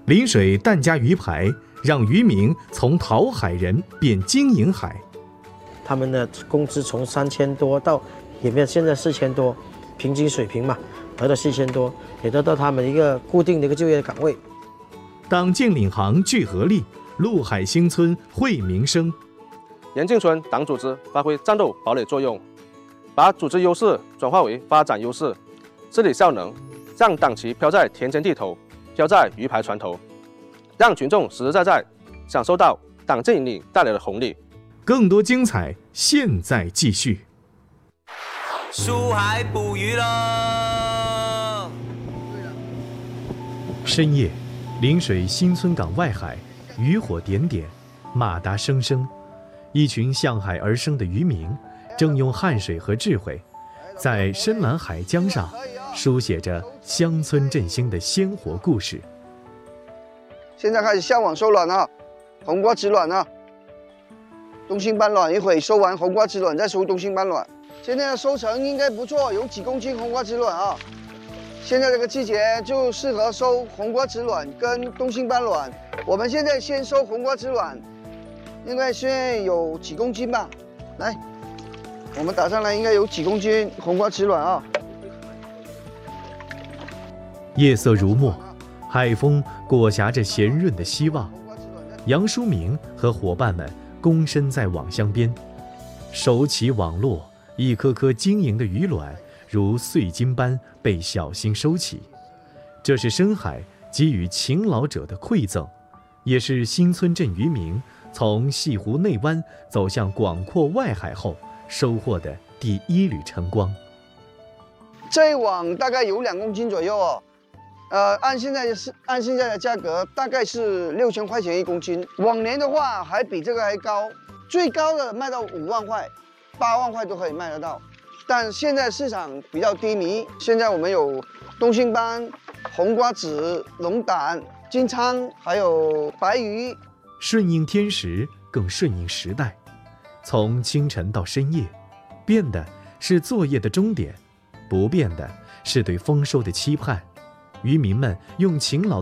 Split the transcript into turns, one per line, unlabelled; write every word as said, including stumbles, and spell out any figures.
临水淡家鱼排让渔民从讨海人变经营海。
他们的工资从三千多到也没有现在四千多，平均水平嘛，得到四千多，也得到他们一个固定的一个就业岗位。
党建领航聚合力，陆海新村惠民生。
严靖村党组织发挥战斗堡垒作用，把组织优势转化为发展优势，治理效能，让党旗飘在田间地头，飘在鱼排船头，让群众实实在在享受到党建引领带来的红利。
更多精彩，现在继续。
出海捕鱼了。
深夜，临水新村港外海，渔火点点，马达声声，一群向海而生的渔民，正用汗水和智慧，在深蓝海江上，书写着乡村振兴的鲜活故事。
现在开始向往收卵了，红瓜子卵了。东星斑卵一会收完红瓜子卵，再收东星斑卵。现在的收成应该不错，有几公斤红瓜子卵啊。现在这个季节就适合收红瓜子卵跟东星斑卵。我们现在先收红瓜子卵，应该现在有几公斤吧？来，我们打上来应该有几公斤红瓜子卵啊。
夜色如墨，海风裹挟着咸润的希望。杨书明和伙伴们躬身在网箱边，手起网落，一颗颗晶莹的鱼卵如碎金般被小心收起。这是深海给予勤劳者的馈赠，也是新村镇渔民从西湖内湾走向广阔外海后收获的第一缕晨光。
这一网大概有两公斤左右哦。呃，按现在的是按现在的价格，大概是六千块钱一公斤。往年的话还比这个还高，最高的卖到五万块、八万块都可以卖得到。但现在市场比较低迷，现在我们有东星斑、红瓜子、龙胆、金鲳，还有白鱼。
顺应天时，更顺应时代。从清晨到深夜，变的是作业的终点，不变的是对丰收的期盼。渔民们用勤劳